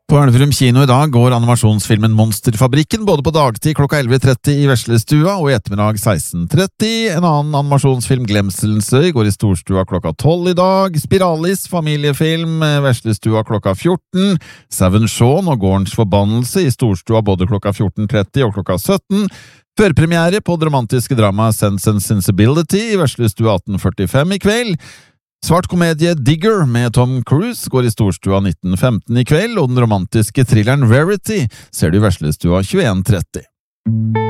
På Elverum kino i dag går animasjonsfilmen Monsterfabrikken både på dagtid klokka 11:30 i Veslestua og i ettermiddag 16:30. En annen animasjonsfilm, Glemselens øy, går i Storstua klokka 12 i dag. Spiralis, familiefilm, Veslestua klokka 14. Seven Shaun og Gårdens forbannelse i Storstua både klokka 14:30 og klokka 17. Førpremiere på det romantiske dramaet Sense and Sensibility i Veslestua 18:45 i kveld. Svart komedie Digger med Tom Cruise går i Storstua 19:15 i kveld, og den romantiske thrilleren Verity ser du i Veslestua 21:30.